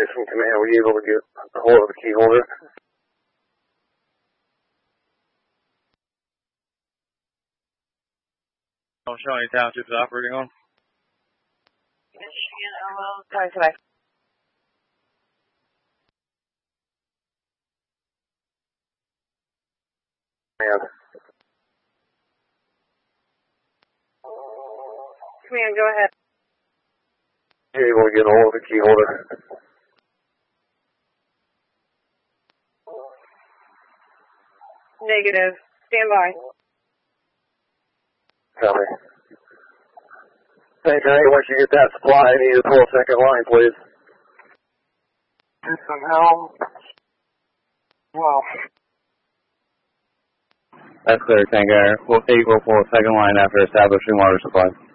from command, were you able to get a hold of the key holder? Shawnee Township is operating on. Michigan, sorry, Quebec. Command. Command, go ahead. You're able to get a hold of the key holder? Negative. Stand by. Copy. Hey, Trey, once you get that supply, I need to pull a second line, please. Somehow. Well. That's clear, Tango Air. We'll pull a second line after establishing water supply.